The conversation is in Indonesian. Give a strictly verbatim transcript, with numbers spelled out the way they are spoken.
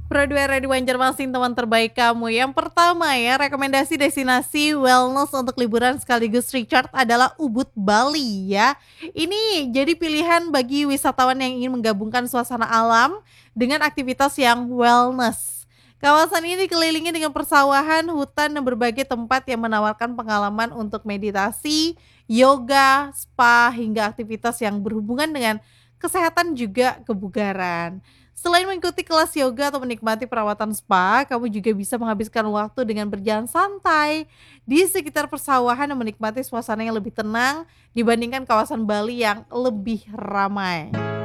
Prodware di Banjarmasin teman terbaik kamu. Yang pertama ya, rekomendasi destinasi wellness untuk liburan sekaligus recharge adalah Ubud, Bali ya. Ini jadi pilihan bagi wisatawan yang ingin menggabungkan suasana alam dengan aktivitas yang wellness. Kawasan ini dikelilingi dengan persawahan, hutan, dan berbagai tempat yang menawarkan pengalaman untuk meditasi, yoga, spa, hingga aktivitas yang berhubungan dengan kesehatan juga kebugaran. Selain mengikuti kelas yoga atau menikmati perawatan spa, kamu juga bisa menghabiskan waktu dengan berjalan santai di sekitar persawahan dan menikmati suasana yang lebih tenang dibandingkan kawasan Bali yang lebih ramai.